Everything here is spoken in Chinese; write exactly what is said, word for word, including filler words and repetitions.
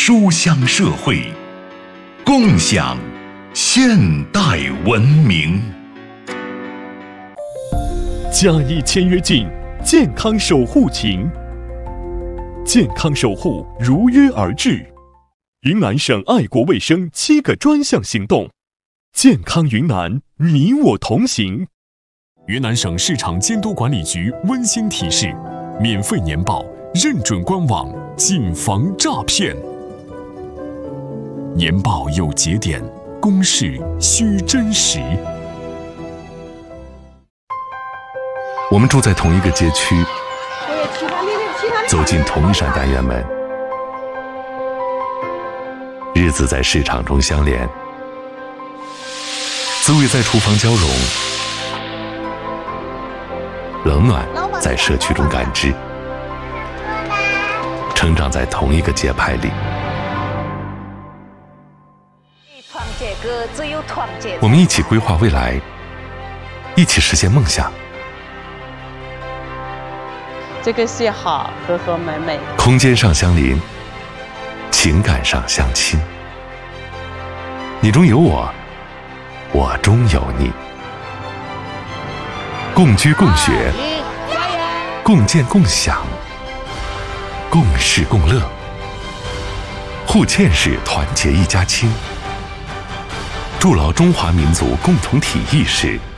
书香社会，共享现代文明。 嘉义签约进，健康守护情，健康守护如约而至。云南省爱国卫生七个专项行动，健康云南，你我同行。 云南省市场监督管理局温馨提示：免费年报认准官网，谨防诈骗。年报有节点，公示需真实。 我们住在同一个街区，走进同一扇单元门，日子在市场中相连，滋味在厨房交融，冷暖在社区中感知，成长在同一个节拍里。我们一起规划未来，一起实现梦想。 这个是好，和和美美。 空间上相邻，情感上相亲。你中有我，我中有你。共居共学，共建共享，共事共乐。互嵌式团结一家亲，筑牢中华民族共同体意识。